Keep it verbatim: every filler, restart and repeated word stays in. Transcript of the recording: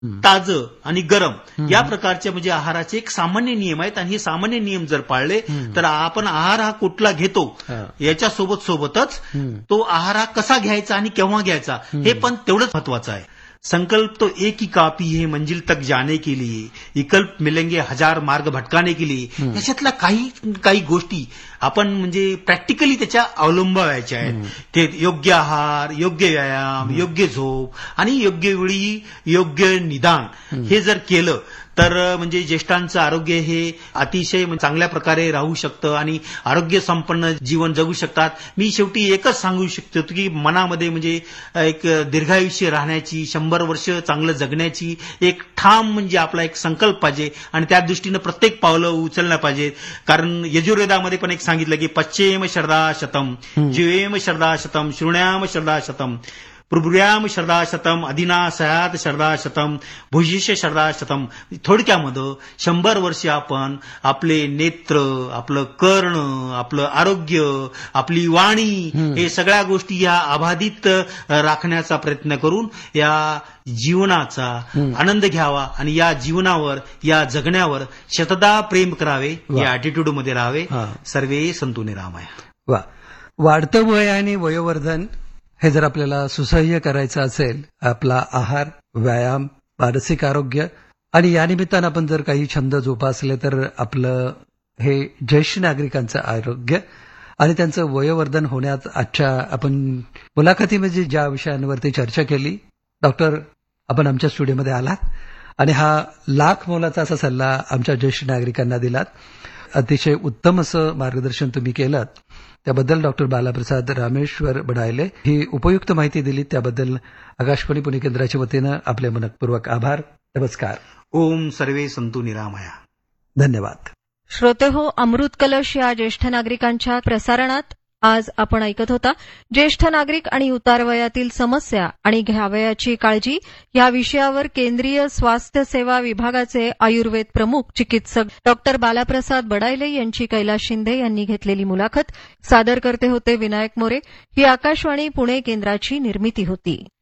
ताजं आणि गरम या प्रकारचे म्हणजे आहाराचे एक सामान्य नियम आहेत आणि हे सामान्य नियम जर पाळले तर आपण आहार हा कुठला घेतो याच्या सोबत सोबतच तो आहार हा कसा घ्यायचा आणि केव्हा घ्यायचा हे पण तेवढंच महत्वाचं आहे. संकल्प तो एक ही कापी है मंजिल तक जाने के लिए, विकल्प मिलेंगे हजार मार्ग भटकाने के लिए. याच्यातल्या काही काही गोष्टी आपण म्हणजे प्रॅक्टिकली त्याच्या अवलंबायच्या आहेत. ते योग्य आहार, योग्य व्यायाम, योग्य झोप आणि योग्य वेळी योग्य निदान हे जर केलं तर म्हणजे ज्येष्ठांचं आरोग्य हे अतिशय चांगल्या प्रकारे राहू शकतं आणि आरोग्य संपन्न जीवन जगू शकतात. मी शेवटी एकच सांगू शकतो की मनामध्ये म्हणजे एक दीर्घायुष्य राहण्याची, शंभर वर्ष चांगलं जगण्याची एक ठाम म्हणजे आपला एक संकल्प पाहिजे आणि त्या दृष्टीनं प्रत्येक पावलं उचललं पाहिजे. कारण यजुर्वेदामध्ये पण एक सांगितलं की पश्चेम श्रद्धा शतम, जीवेम श्रद्धा शतम, शृण्याम श्रद्धा शतम, प्रभुर्याम श्रद्धा शतम, अधिना सयात श्रद्धा शतम, भुजिष्य श्रद्धा शतम. थोडक्यामध्ये शंभर वर्ष आपण आपले नेत्र, आपलं कर्ण, आपलं आरोग्य, आपली वाणी हे सगळ्या गोष्टी या अबाधित राखण्याचा प्रयत्न करून या जीवनाचा आनंद घ्यावा आणि या जीवनावर, या जगण्यावर शतदा प्रेम करावे, या अॅटिट्यूडमध्ये राहावे. सर्वे संतु निरामया. वा, वाढतं वय आणि वयोवर्धन हे जर आपल्याला सुसह्य करायचं असेल, आपला आहार, व्यायाम, मानसिक आरोग्य आणि या निमित्तानं आपण जर काही छंद जोपासले तर आपलं हे ज्येष्ठ नागरिकांचं आरोग्य आणि त्यांचं वयोवर्धन होण्यात आजच्या आपण मुलाखतीमध्ये ज्या विषयांवरती चर्चा केली, डॉक्टर आपण आमच्या स्टुडिओमध्ये आलात आणि हा लाख मोलाचा असा सल्ला आमच्या ज्येष्ठ नागरिकांना दिलात. अतिशय उत्तम असं मार्गदर्शन तुम्ही केलं. त्याबद्दल डॉक्टर बालाप्रसाद रामेश्वर बडायले ही उपयुक्त माहिती दिली त्याबद्दल आकाशवाणी पुणे केंद्राच्या वतीनं आपले मनपूर्वक आभार. नमस्कार. ओम सर्वे संतु निरामया. धन्यवाद. श्रोते हो, अमृत कलश या ज्येष्ठ नागरिकांच्या प्रसारणात आज आपण ऐकत होता ज्येष्ठ नागरिक आणि उतारवयातील समस्या आणि घ्यावयाची काळजी या विषयावर केंद्रीय स्वास्थ्य सेवा विभागाचे आयुर्वेद प्रमुख चिकित्सक डॉक्टर बालाप्रसाद बडायले यांची कैलास शिंदे यांनी घेतलेली मुलाखत. सादर करते होते विनायक मोरे. ही आकाशवाणी पुणे केंद्राची निर्मिती होती.